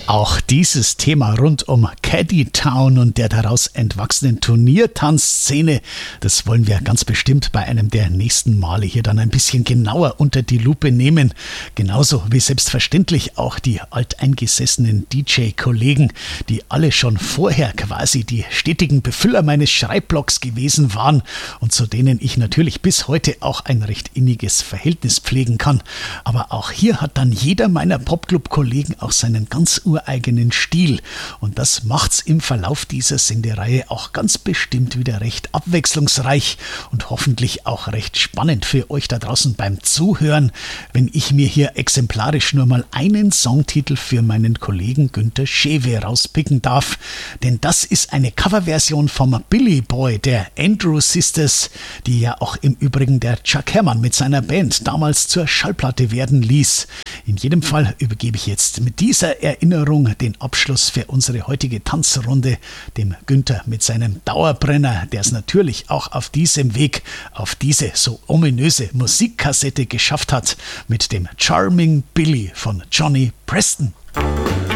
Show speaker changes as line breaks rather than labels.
Auch dieses Thema rund um Caddy Town und der daraus entwachsenen Turniertanzszene, das wollen wir ganz bestimmt bei einem der nächsten Male hier dann ein bisschen genauer unter die Lupe nehmen. Genauso wie selbstverständlich auch die alteingesessenen DJ-Kollegen, die alle schon vorher quasi die stetigen Befüller meines Schreibblocks gewesen waren und zu denen ich natürlich bis heute auch ein recht inniges Verhältnis pflegen kann. Aber auch hier hat dann jeder meiner Popclub-Kollegen auch seinen ganz ureigenen Stil. Und das macht's im Verlauf dieser Sendereihe auch ganz bestimmt wieder recht abwechslungsreich und hoffentlich auch recht spannend für euch da draußen beim Zuhören, wenn ich mir hier exemplarisch nur mal einen Songtitel für meinen Kollegen Günther Schewe rauspicken darf. Denn das ist eine Coverversion vom Billy Boy der Andrew Sisters, die ja auch im Übrigen der Chuck Herrmann mit seiner Band damals zur Schallplatte werden ließ. In jedem Fall übergebe ich jetzt mit dieser Erinnerung den Abschluss für unsere heutige Tanzrunde dem Günther mit seinem Dauerbrenner, der es natürlich auch auf diesem Weg auf diese so ominöse Musikkassette geschafft hat, mit dem Charming Billy von Johnny Preston.